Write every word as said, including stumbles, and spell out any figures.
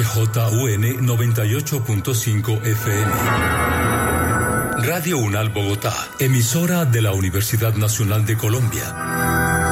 J U N noventa y ocho punto cinco F M. Radio UNAL Bogotá, emisora de la Universidad Nacional de Colombia.